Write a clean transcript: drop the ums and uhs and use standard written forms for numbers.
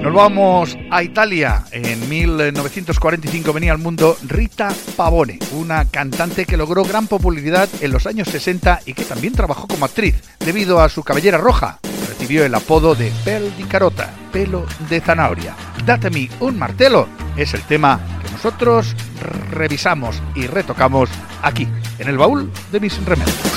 Nos vamos a Italia. En 1945 venía al mundo Rita Pavone, una cantante que logró gran popularidad en los años 60 y que también trabajó como actriz. Debido a su cabellera roja, recibió el apodo de Pel di Carota, pelo de zanahoria. Datemi un martelo es el tema que nosotros revisamos y retocamos aquí, en el baúl de mis remedios.